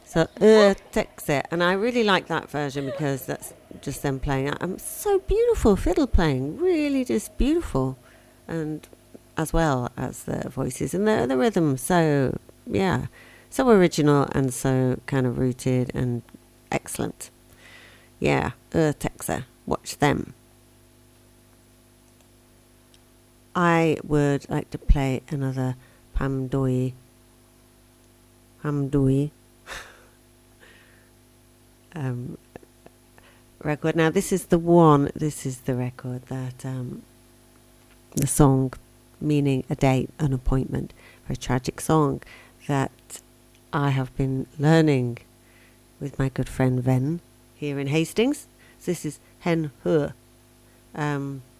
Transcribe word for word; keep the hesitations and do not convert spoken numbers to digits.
So, uh, Texe. And I really like that version because that's just them playing. Um, so beautiful fiddle playing. Really just beautiful. And as well as the voices and the, the rhythm. So, yeah. So original and so kind of rooted and excellent. Yeah, uh, Texe. Watch them. I would like to play another Pamdoi. Pamdoi um, record. Now, this is the one, this is the record that um, the song, meaning a date, an appointment, for a tragic song that I have been learning with my good friend Ven here in Hastings. So this is Hen Hur. Um,